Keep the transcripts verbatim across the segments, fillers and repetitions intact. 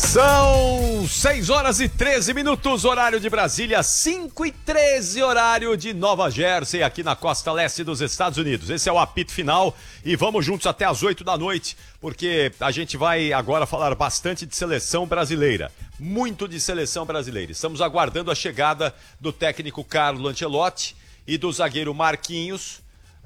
São seis horas e treze minutos, horário de Brasília, cinco e treze, horário de Nova Jersey, aqui na costa leste dos Estados Unidos. Esse é o apito final e vamos juntos até às oito da noite, porque a gente vai agora falar bastante de seleção brasileira, muito de seleção brasileira. Estamos aguardando a chegada do técnico Carlo Ancelotti e do zagueiro Marquinhos,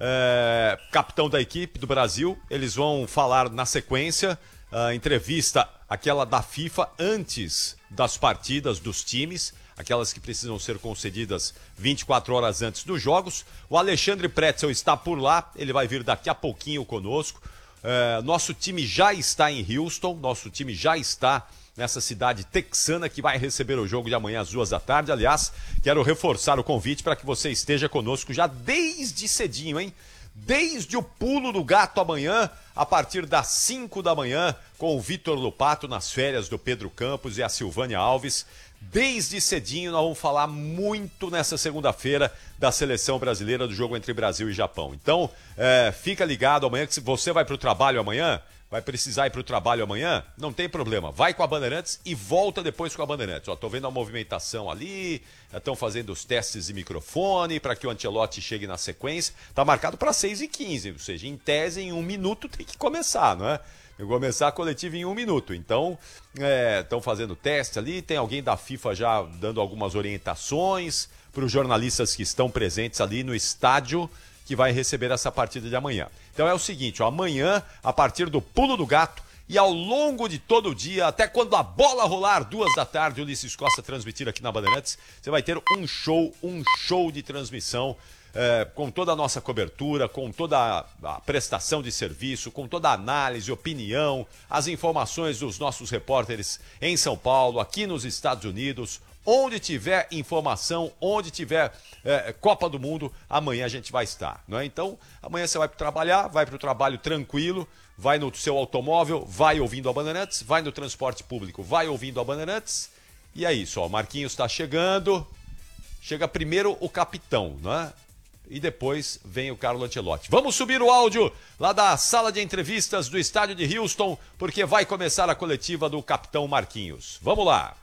é, capitão da equipe do Brasil. Eles vão falar na sequência a entrevista, aquela da FIFA, antes das partidas dos times, aquelas que precisam ser concedidas vinte e quatro horas antes dos jogos. O Alexandre Pretzel está por lá, ele vai vir daqui a pouquinho conosco. É, nosso time já está em Houston, nosso time já está nessa cidade texana que vai receber o jogo de amanhã às duas da tarde. Aliás, quero reforçar o convite para que você esteja conosco já desde cedinho, hein? Desde o pulo do gato amanhã, a partir das cinco da manhã, com o Vitor Lupato nas férias do Pedro Campos e a Silvânia Alves. Desde cedinho nós vamos falar muito nessa segunda-feira da seleção brasileira, do jogo entre Brasil e Japão. Então, é, fica ligado amanhã, que se você vai para o trabalho amanhã, vai precisar ir para o trabalho amanhã, não tem problema. Vai com a Bandeirantes e volta depois com a Bandeirantes. Ó, tô vendo a movimentação ali, estão fazendo os testes de microfone para que o Ancelotti chegue na sequência. Tá marcado para seis e quinze, ou seja, em tese, em um minuto tem que começar, não é? Tem que começar a coletiva em um minuto. Então, estão é, fazendo teste ali, tem alguém da FIFA já dando algumas orientações para os jornalistas que estão presentes ali no estádio que vai receber essa partida de amanhã. Então é o seguinte, ó, amanhã, a partir do pulo do gato e ao longo de todo o dia, até quando a bola rolar, duas da tarde, o Ulisses Costa transmitir aqui na Bandeirantes, você vai ter um show, um show de transmissão, é, com toda a nossa cobertura, com toda a, a prestação de serviço, com toda a análise, opinião, as informações dos nossos repórteres em São Paulo, aqui nos Estados Unidos. Onde tiver informação, onde tiver é, Copa do Mundo, amanhã a gente vai estar, não é? Então, amanhã você vai para trabalhar, vai para o trabalho tranquilo, vai no seu automóvel, vai ouvindo a Bandeirantes, vai no transporte público, vai ouvindo a Bandeirantes, e é isso, ó, o Marquinhos está chegando, chega primeiro o capitão, não é? E depois vem o Carlo Ancelotti. Vamos subir o áudio lá da sala de entrevistas do estádio de Houston, porque vai começar a coletiva do capitão Marquinhos. Vamos lá.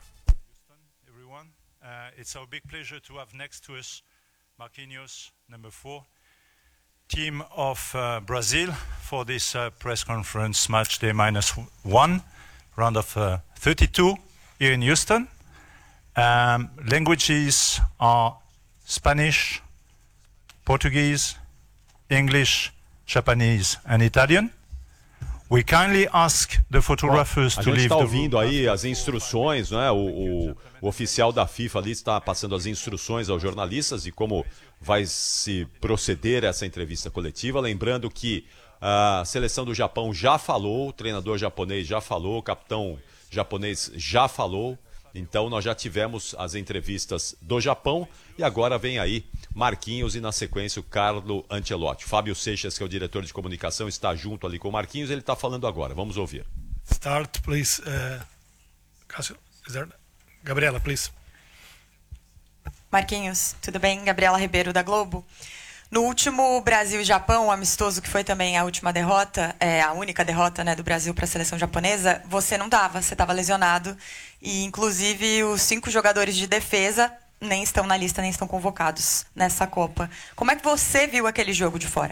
Uh, it's our big pleasure to have next to us Marquinhos, number four, team of uh, Brazil for this uh, press conference, match day minus one, round of uh, thirty-two here in Houston. Um, languages are Spanish, Portuguese, English, Japanese and Italian. We kindly ask the photographers Bom, to leave the room. A gente está ouvindo aí as instruções, né? O, o, o oficial da FIFA ali está passando as instruções aos jornalistas de como vai se proceder essa entrevista coletiva. Lembrando que a seleção do Japão já falou, o treinador japonês já falou, o capitão japonês já falou. Então nós já tivemos as entrevistas do Japão e agora vem aí Marquinhos e na sequência o Carlo Ancelotti. Fábio Seixas, que é o diretor de comunicação, está junto ali com o Marquinhos, ele está falando agora. Vamos ouvir. Start, please. Uh, Cássio, is there... Gabriela, please. Marquinhos, tudo bem? Gabriela Ribeiro, da Globo. No último Brasil e Japão, amistoso, que foi também a última derrota, é, a única derrota, né, do Brasil para a seleção japonesa, você não estava, você estava lesionado. E, inclusive, os cinco jogadores de defesa nem estão na lista, nem estão convocados nessa Copa. Como é que você viu aquele jogo de fora?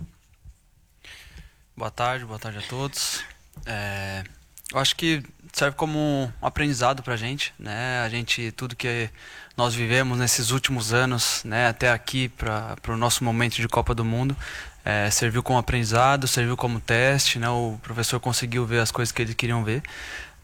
Boa tarde, boa tarde a todos. É, eu acho que serve como um aprendizado para a gente, né? A gente, tudo que nós vivemos nesses últimos anos, né, até aqui para o nosso momento de Copa do Mundo, é, serviu como aprendizado, serviu como teste, né? O professor conseguiu ver as coisas que eles queriam ver.